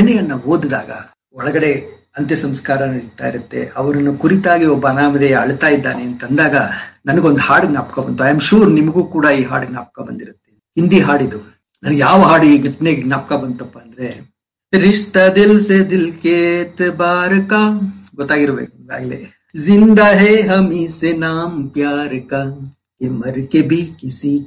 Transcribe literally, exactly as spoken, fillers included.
ಘಟನೆಯನ್ನ ಓದಿದಾಗ ಒಳಗಡೆ ಅಂತ್ಯ ಸಂಸ್ಕಾರ ನಡೀತಾ ಇರುತ್ತೆ, ಅವರನ್ನು ಕುರಿತಾಗಿ ಒಬ್ಬ ಅನಾಮಧೇಯ ಅಳ್ತಾ ಇದ್ದಾನೆ ಅಂತಂದಾಗ ನನಗೊಂದು ಹಾಡು ಜ್ಞಾಪಕ ಬಂತು. ಐ ಆಮ್ ಶೂರ್ ನಿಮಗೂ ಕೂಡ ಈ ಹಾಡು ಜ್ಞಾಪಕ ಬಂದಿರುತ್ತೆ. ಹಿಂದಿ ಹಾಡಿದು. ನನಗೆ ಯಾವ ಹಾಡು ಈ ಘಟನೆಗೆ ಜ್ಞಾಪಕ ಬಂತಪ್ಪ ಅಂದ್ರೆ, ರಿಶ್ತಾ ದಿಲ್ ಸೆ ದಿಲ್ ಕೆ ಎತ್ಬಾರ್ ಕಾ, ಗೊತ್ತಾಗಿರ್ಬೇಕು ಈಗಾಗಲೇ. ಜಿಂದಾ ಹೇ ಹಮೀ ಸೆ ನಾಮ್ ಪ್ಯಾರ್ ಕಾ, ಮರ್ ಕೆ ಬಿ ಕಿಸಿ